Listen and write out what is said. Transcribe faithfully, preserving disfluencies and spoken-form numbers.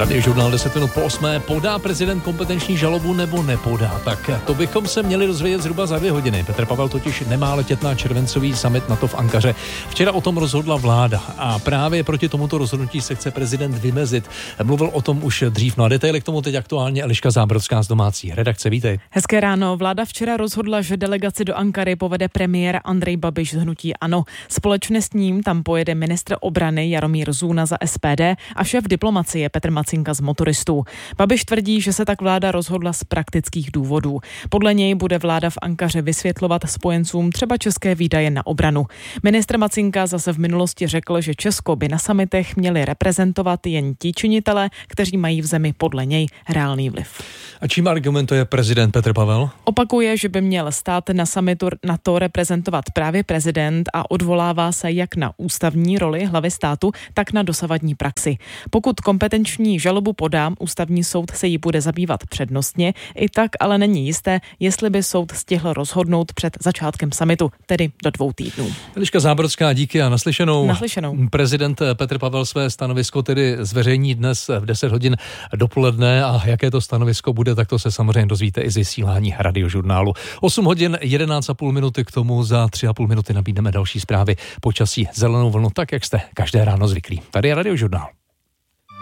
Radiožurnál deset minut po osmé. Podá prezident kompetenční žalobu nebo nepodá? Tak to bychom se měli dozvědět zhruba za dvě hodiny. Petr Pavel totiž nemá letět na červencový summit NATO v Ankaře. Včera o tom rozhodla vláda a právě proti tomuto rozhodnutí se chce prezident vymezit. Mluvil o tom už dřív. No a detaily k tomu teď aktuálně Eliška Zábrodská z domácí redakce. Vítej. Hezké ráno. Vláda včera rozhodla, že delegaci do Ankary povede premiér Andrej Babiš z hnutí ANO. Společně s ním tam pojede ministr obrany Jaromír Zuna za S P D a šéf diplomacie Petr Macinka z Motoristů. Babiš tvrdí, že se tak vláda rozhodla z praktických důvodů. Podle něj bude vláda v Ankaře vysvětlovat spojencům třeba české výdaje na obranu. Ministr Macinka zase v minulosti řekl, že Česko by na summitech měli reprezentovat jen ti činitelé, kteří mají v zemi podle něj reálný vliv. A čím argumentuje prezident Petr Pavel? Opakuje, že by měl stát na summitu NATO reprezentovat právě prezident a odvolává se jak na ústavní roli hlavy státu, tak na dosavadní praxi. Pokud kompetenční žalobu podám, ústavní soud se jí bude zabývat přednostně, i tak ale není jisté, jestli by soud stihl rozhodnout před začátkem summitu, tedy do dvou týdnů. Eliška Zábrodská, díky a naslyšenou. Naslyšenou. Prezident Petr Pavel své stanovisko tedy zveřejní dnes v deset hodin dopoledne a jaké to stanovisko bude, tak to se samozřejmě dozvíte i z vysílání Radiožurnálu. osm hodin jedenáct a půl minuty, k tomu za tři a půl minuty nabídneme další zprávy počasí, zelenou vlnu, tak jak jste každé ráno zvyklí. Tady je Radiožurnál.